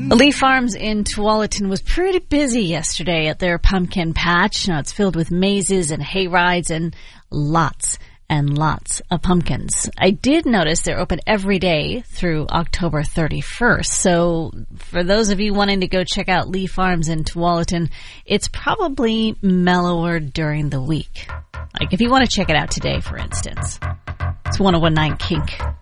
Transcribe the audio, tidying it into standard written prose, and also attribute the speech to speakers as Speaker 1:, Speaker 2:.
Speaker 1: Lee Farms in Tualatin was pretty busy yesterday at their pumpkin patch. Now, it's filled with mazes and hay rides and lots of pumpkins. I did notice they're open every day through October 31st. So for those of you wanting to go check out Lee Farms in Tualatin, it's probably mellower during the week. Like if you want to check it out today, for instance. It's 101.9 Kink.